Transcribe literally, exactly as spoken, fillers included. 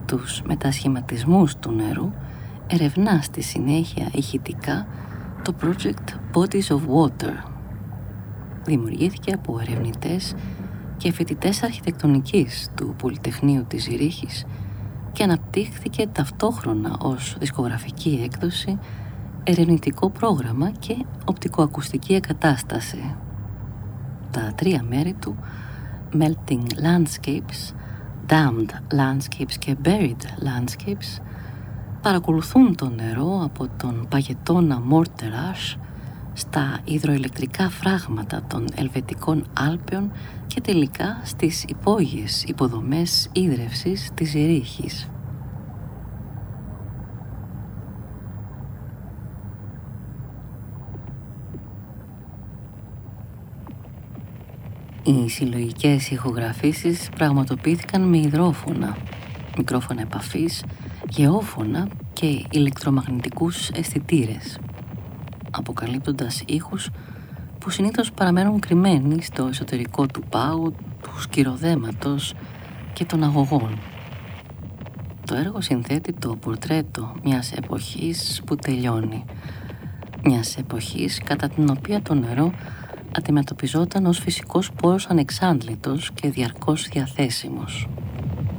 τους μετασχηματισμούς του νερού, ερευνά στη συνέχεια ηχητικά το project Bodies of Water. Δημιουργήθηκε από ερευνητές και φοιτητές αρχιτεκτονικής του Πολυτεχνείου της Ζηρίχης και αναπτύχθηκε ταυτόχρονα ως δισκογραφική έκδοση, ερευνητικό πρόγραμμα και οπτικοακουστική εγκατάσταση. Τα τρία μέρη του, Melting Landscapes, Dammed Landscapes και Buried Landscapes, παρακολουθούν το νερό από τον παγετώνα Morteratsch στα υδροηλεκτρικά φράγματα των Ελβετικών Άλπαιων και τελικά στις υπόγειες υποδομές ίδρευσης της Ζηρίχης. Οι συλλογικές ηχογραφήσεις πραγματοποιήθηκαν με υδρόφωνα, μικρόφωνα επαφής, γεώφωνα και ηλεκτρομαγνητικούς αισθητήρες, αποκαλύπτοντας ήχους που συνήθως παραμένουν κρυμμένοι στο εσωτερικό του πάγου, του σκυροδέματος και των αγωγών. Το έργο συνθέτει το πορτρέτο μιας εποχής που τελειώνει, μιας εποχής κατά την οποία το νερό αντιμετωπιζόταν ως φυσικός πόρος ανεξάντλητος και διαρκώς διαθέσιμος.